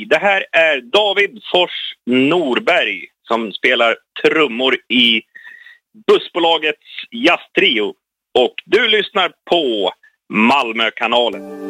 Det här är David Fors Norberg som spelar trummor i Bussbolagets jazztrio. Och du lyssnar på Malmökanalen.